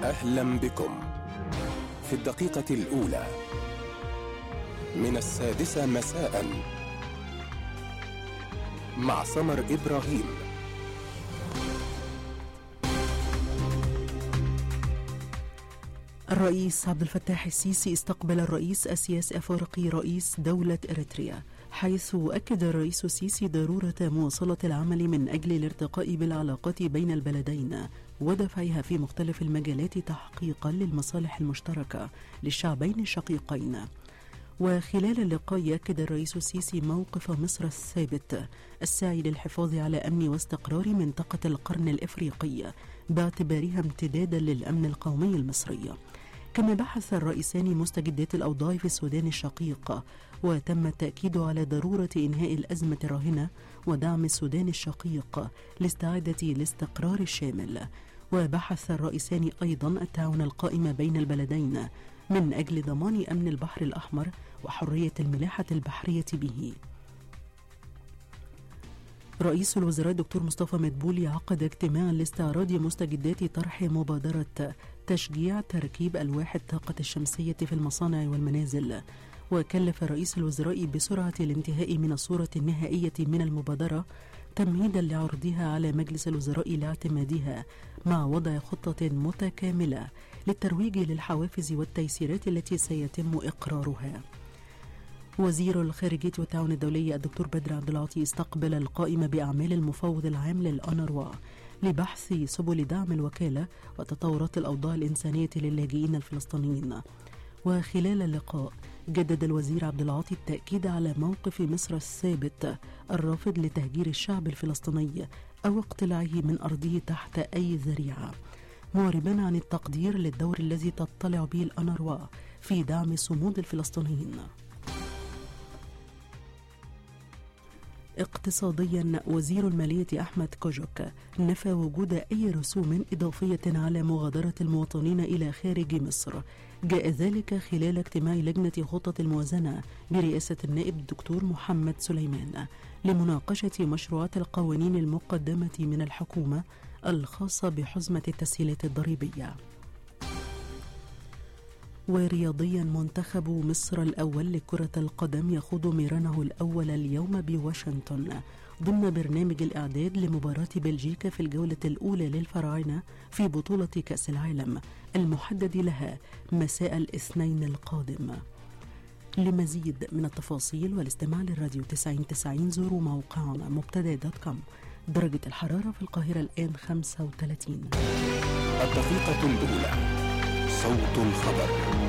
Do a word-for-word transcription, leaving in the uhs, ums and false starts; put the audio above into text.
أهلا بكم في الدقيقة الأولى من السادسة مساء مع سمر إبراهيم. الرئيس عبد الفتاح السيسي استقبل الرئيس السياسي الأفريقي رئيس دولة إريتريا، حيث أكد الرئيس السيسي ضرورة مواصلة العمل من أجل الارتقاء بالعلاقات بين البلدين ودفعها في مختلف المجالات تحقيقا للمصالح المشتركة للشعبين الشقيقين. وخلال اللقاء يأكد الرئيس السيسي موقف مصر الثابت السعي للحفاظ على أمن واستقرار منطقة القرن الإفريقي باعتبارها امتدادا للأمن القومي المصري. كما بحث الرئيسان مستجدات الأوضاع في السودان الشقيق، وتم التأكيد على ضرورة إنهاء الأزمة الراهنة ودعم السودان الشقيق لاستعادة الاستقرار الشامل. وبحث الرئيسان أيضا التعاون القائم بين البلدين من أجل ضمان أمن البحر الأحمر وحرية الملاحة البحرية به. رئيس الوزراء دكتور مصطفى مدبولي عقد اجتماعا لاستعراض مستجدات طرح مبادرة تشجيع تركيب ألواح الطاقة الشمسية في المصانع والمنازل، وكلف رئيس الوزراء بسرعة الانتهاء من الصورة النهائية من المبادرة تمهيدا لعرضها على مجلس الوزراء لاعتمادها مع وضع خطة متكاملة للترويج للحوافز والتيسيرات التي سيتم إقرارها. وزير الخارجية والتعاون الدولي الدكتور بدر عبد العاطي استقبل القائم بأعمال المفوض العام للأونروا لبحث سبل دعم الوكالة وتطورات الأوضاع الإنسانية للاجئين الفلسطينيين. وخلال اللقاء جدد الوزير عبد العاطي التأكيد على موقف مصر الثابت الرافض لتهجير الشعب الفلسطيني أو اقتلاعه من أرضه تحت أي ذريعة، معربا عن التقدير للدور الذي تطلع به الأونروا في دعم صمود الفلسطينيين. اقتصاديا، وزير المالية أحمد كوجوك نفى وجود أي رسوم إضافية على مغادرة المواطنين إلى خارج مصر. جاء ذلك خلال اجتماع لجنة خطة الموازنة برئاسة النائب الدكتور محمد سليمان لمناقشة مشروعات القوانين المقدمة من الحكومة الخاصة بحزمة التسهيلات الضريبية. ورياضيا، منتخب مصر الأول لكرة القدم يخوض ميرانه الأول اليوم بواشنطن ضمن برنامج الإعداد لمباراة بلجيكا في الجولة الأولى للفراعنة في بطولة كأس العالم المحدد لها مساء الاثنين القادم. لمزيد من التفاصيل والاستماع للراديو تسعين تسعين زوروا موقعنا مبتدأ دوت كوم. درجة الحرارة في القاهرة الآن خمسة وثلاثين. الدقيقة الأولى، صوت الخبر.